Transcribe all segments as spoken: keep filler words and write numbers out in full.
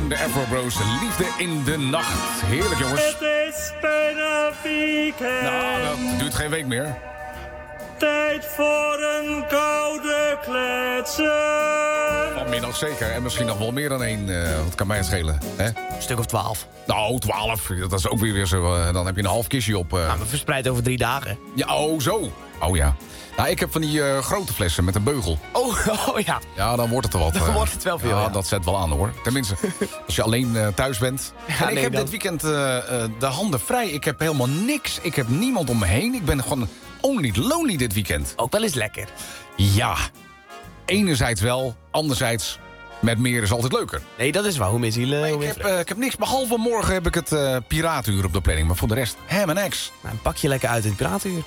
en de Afro Bros. Liefde in de nacht. Heerlijk, jongens. Het is bijna weekend. Nou, dat duurt geen week meer. Tijd voor een koude kletsen. Vanmiddag zeker. En misschien nog wel meer dan één. Uh, wat kan mij het schelen? Hè? Een stuk of twaalf. Nou, twaalf. Dat is ook weer, weer zo. Uh, dan heb je een half kistje op. Uh... Nou, maar verspreid over drie dagen. Ja, oh, zo. Oh ja. Nou, ik heb van die uh, grote flessen met een beugel. Oh, oh ja. Ja, dan wordt het er wat. Dan uh, wordt het wel veel, ja, ja. dat zet wel aan, hoor. Tenminste, als je alleen uh, thuis bent. Ja, en ik nee, heb dan... dit weekend uh, uh, de handen vrij. Ik heb helemaal niks. Ik heb niemand om me heen. Ik ben gewoon only lonely dit weekend. Ook wel eens lekker. Ja. Enerzijds wel, anderzijds met meer is altijd leuker. Nee, dat is waar. Hoe meer zielen, hoe Ik meer heb, vreugde. uh, ik heb niks, behalve morgen heb ik het uh, Piratenuur op de planning. Maar voor de rest, hem en ex. Nou, pak je lekker uit in het piratenuur.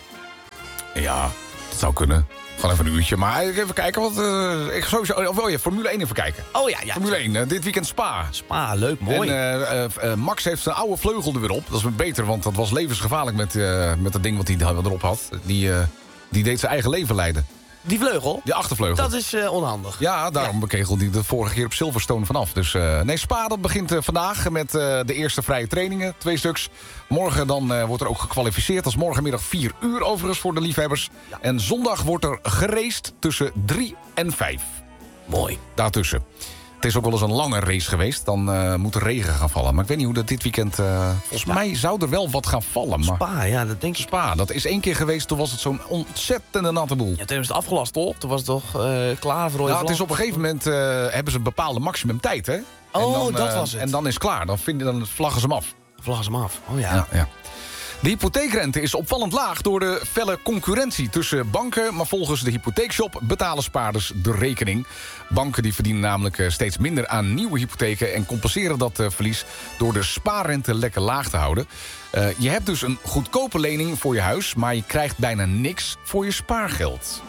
Ja, dat zou kunnen. Gewoon even een uurtje. Maar even kijken wat... Uh, ik sowieso, of wil je Formule één even kijken? Oh ja, ja. Formule één, uh, dit weekend Spa. Spa, leuk, mooi. En uh, uh, Max heeft zijn oude vleugel er weer op. Dat is beter, want dat was levensgevaarlijk met, uh, met dat ding wat hij erop had. Die, uh, die deed zijn eigen leven leiden. Die vleugel? Die achtervleugel. Dat is uh, onhandig. Ja, daarom ja. bekegelde hij de vorige keer op Silverstone vanaf. Dus uh, nee, Spa dat begint uh, vandaag met uh, de eerste vrije trainingen. Twee stuks. Morgen dan uh, wordt er ook gekwalificeerd. Dat is morgenmiddag vier uur overigens voor de liefhebbers. Ja. En zondag wordt er geraced tussen drie en vijf. Mooi. Daartussen. Het is ook wel eens een lange race geweest. Dan uh, moet er regen gaan vallen. Maar ik weet niet hoe dat dit weekend... Uh, volgens Spa. mij zou er wel wat gaan vallen. Maar Spa, ja, dat denk ik. Spa, dat is één keer geweest. Toen was het zo'n ontzettende natte boel. Ja, toen hebben ze het afgelast, toch? Toen was het toch uh, klaar voor... Nou, het is op een gegeven moment... Uh, hebben ze een bepaalde maximum tijd, hè? Oh, dan, dat uh, was het. En dan is het klaar. Dan, vinden, dan vlaggen ze hem af. Vlaggen ze hem af, oh ja. ja, ja. De hypotheekrente is opvallend laag door de felle concurrentie tussen banken. Maar volgens de hypotheekshop betalen spaarders de rekening. Banken die verdienen namelijk steeds minder aan nieuwe hypotheken... en compenseren dat verlies door de spaarrente lekker laag te houden. Uh, je hebt dus een goedkope lening voor je huis... maar je krijgt bijna niks voor je spaargeld.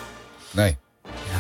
Nee. Ja,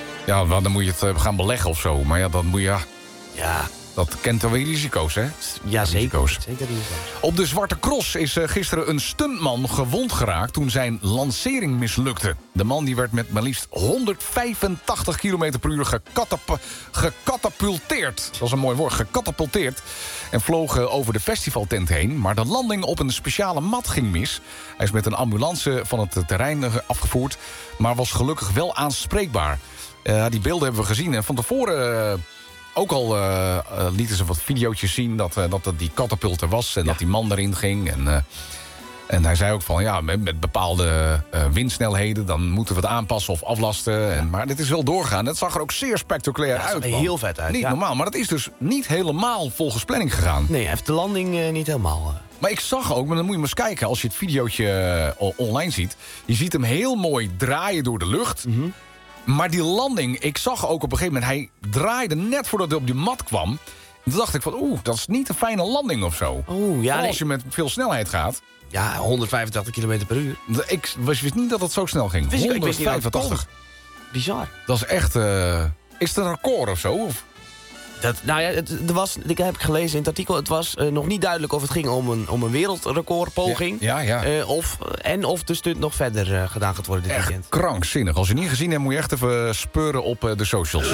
ja dan moet je het gaan beleggen of zo. Maar ja, dan moet je... Ja, ja. Dat kent dan weer risico's, hè? Ja, zeker. Risico's. Zeker risico's. Op de Zwarte Cross is uh, gisteren een stuntman gewond geraakt... toen zijn lancering mislukte. De man die werd met maar liefst honderdvijfentachtig kilometer per uur gekatap- gekatapulteerd. Dat is een mooi woord, gekatapulteerd. En vloog uh, over de festivaltent heen. Maar de landing op een speciale mat ging mis. Hij is met een ambulance van het terrein afgevoerd... maar was gelukkig wel aanspreekbaar. Uh, die beelden hebben we gezien. En van tevoren... Uh, Ook al uh, uh, lieten ze wat videootjes zien dat, uh, dat het die katapult er was... en ja. dat die man erin ging. En, uh, en hij zei ook van, ja, met, met bepaalde uh, windsnelheden... dan moeten we het aanpassen of aflasten. Ja. En, maar dit is wel doorgaan. Het zag er ook zeer spectaculair ja, uit. Het zag er heel vet uit. Niet ja. normaal, maar dat is dus niet helemaal volgens planning gegaan. Nee, hij heeft de landing uh, niet helemaal... Uh... Maar ik zag ook, maar dan moet je maar eens kijken... als je het videootje uh, online ziet... je ziet hem heel mooi draaien door de lucht... Mm-hmm. Maar die landing, ik zag ook op een gegeven moment... hij draaide net voordat hij op die mat kwam. En toen dacht ik van, oeh, dat is niet een fijne landing of zo. Oeh, ja, nee. Als je met veel snelheid gaat. Ja, honderdvijfentachtig kilometer per uur. Ik wist niet dat het zo snel ging. Wist ik, honderdvijfentachtig. Ik Bizar. Dat is echt... Uh, is het een record of zo? Of? Dat, nou ja, het, er was, ik heb gelezen in het artikel... het was uh, nog niet duidelijk of het ging om een, om een wereldrecordpoging. Ja, ja. ja. Uh, of, en of de stunt nog verder uh, gedaan gaat worden dit echt weekend. Krankzinnig. Als je het niet gezien hebt, moet je echt even speuren op uh, de socials.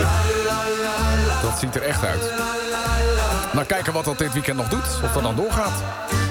Dat ziet er echt uit. Nou, kijken wat dat dit weekend nog doet. Of dat dan doorgaat.